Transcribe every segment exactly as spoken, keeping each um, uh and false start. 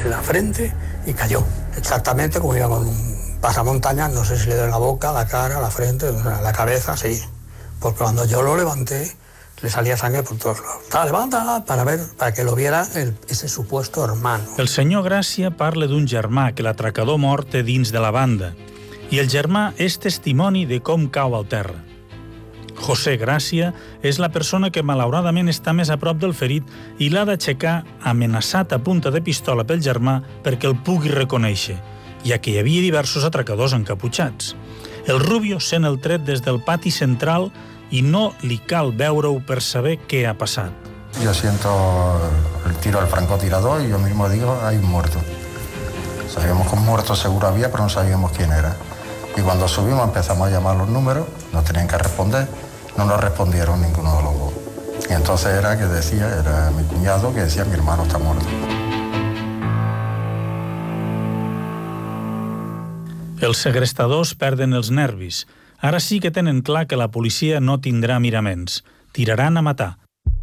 en la frente y cayó. Exactamente como iba con un pasamontañas, no sé si le dio en la boca, la cara, la frente, la cabeza, sí. Porque cuando yo lo levanté, le salía sangre por todos lados. Estaba levantada para ver, para que lo viera el, ese supuesto hermano. El senyor Gràcia parla d'un germà que l'atracador mort té dins de la banda i el germà és testimoni de com cau al terra. José Gràcia és la persona que malauradament està més a prop del ferit i l'ha d'aixecar amenaçat a punta de pistola pel germà perquè el pugui reconèixer, ja que hi havia diversos atracadors encaputxats. El Rubio sent el tret des del pati central i no li cal veure-ho per saber què ha passat. Yo siento el tiro al francotirador y yo mismo digo, hay un muerto. Sabíamos que un muerto seguro había, pero no sabíamos quién era. Y cuando subimos empezamos a llamar los números, nos tenían que responder, no nos respondieron ninguno de los dos. Y entonces era que decía, era mi cuñado que decía, mi hermano está muerto. Els segrestadors perden els nervis. Ara sí que tenen clar que la policia no tindrà miraments. Tiraran a matar.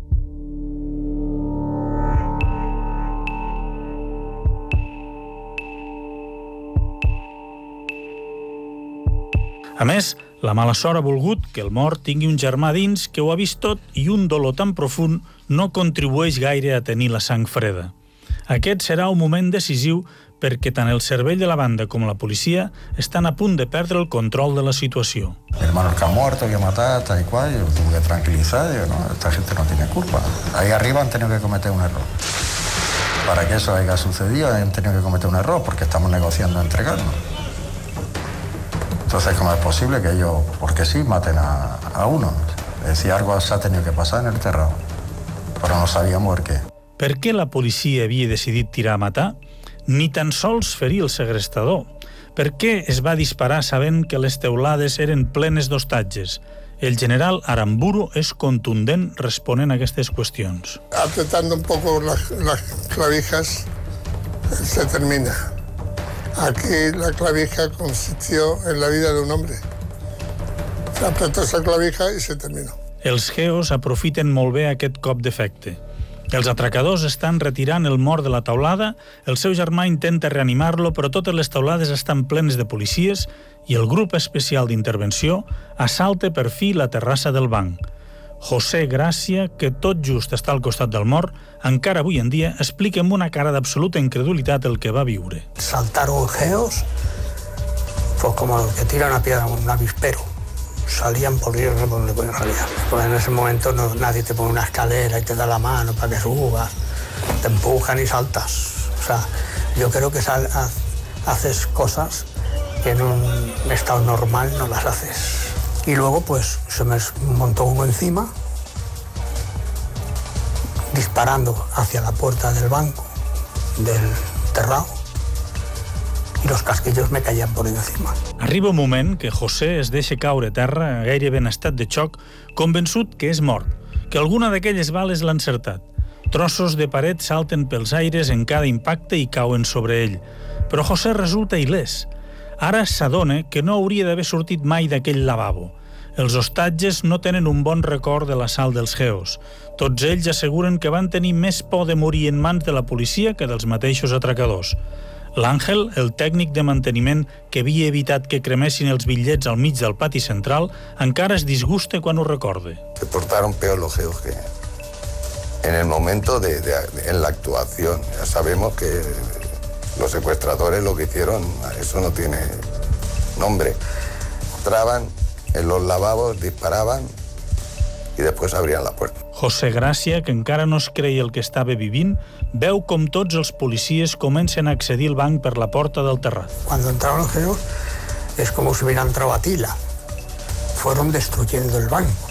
A més, la mala sort ha volgut que el mort tingui un germà dins que ho ha vist tot i un dolor tan profund no contribueix gaire a tenir la sang freda. Aquest serà un moment decisiu perquè tant el cervell de la banda com la policia estan a punt de perdre el control de la situació. Mi hermano que ha muerto, que ha matado, tal y cual, yo tuve que tranquilizar, digo, no, esta gente no tiene culpa. Ahí arriba han tenido que cometer un error. Para que eso haya sucedido han tenido que cometer un error porque estamos negociando entregarnos. Entonces, ¿cómo es posible que ellos, porque sí, maten a, a uno? Es decir, algo se ha tenido que pasar en el terreno, però no sabíamos el què. Per què la policia havia decidit tirar a matar? Ni tan sols ferir el segrestador. Per què es va disparar sabent que les teulades eren plenes d'hostatges? El general Aramburu és contundent responent a aquestes qüestions. Apretando un poco las, las clavijas, se termina. Aquí la clavija consistió en la vida de un hombre. Se apretó esa clavija y se terminó. Els geos aprofiten molt bé aquest cop d'efecte. Els atracadors estan retirant el mort de la taulada, el seu germà intenta reanimar-lo, però totes les taulades estan plenes de policies i el grup especial d'intervenció assalta per fi la terrassa del banc. José Gràcia, que tot just està al costat del mort, encara avui en dia explica amb una cara d'absoluta incredulitat el que va viure. Saltaron geos, pues como el que tira una piedra, un avispero. Salían por Dios, no sé por dónde podían salir. Pues en ese momento no, nadie te pone una escalera y te da la mano para que subas. Te empujan y saltas. O sea, yo creo que sal, haces cosas que en un estado normal no las haces. Y luego pues se me montó uno encima, disparando hacia la puerta del banco, del terrao, i els casquillos me caien por encima. Arriba un moment que José es deixa caure a terra, gairebé en estat de xoc, convençut que és mort, que alguna d'aquelles bales l'ha encertat. Trossos de paret salten pels aires en cada impacte i cauen sobre ell. Però José resulta il·lès. Ara s'adona que no hauria d'haver sortit mai d'aquell lavabo. Els hostatges no tenen un bon record de l'assalt dels geos. Tots ells asseguren que van tenir més por de morir en mans de la policia que dels mateixos atracadors. L'Àngel, el tècnic de manteniment que havia evitat que cremessin els bitllets al mig del pati central, encara es disgusta quan ho recorde. Se portaron peor los geos que en el momento de, de, de en la actuación. Ya sabemos que los secuestradores lo que hicieron, eso no tiene nombre. Entraban en los lavabos, disparaban i després abrían la puerta. José Gràcia, que encara no es creia el que estava vivint, veu com tots els policies comencen a accedir al banc per la porta del terrat. Cuando entraron los geos es como si hubieran entrado a tila. Fueron destruyendo el banco.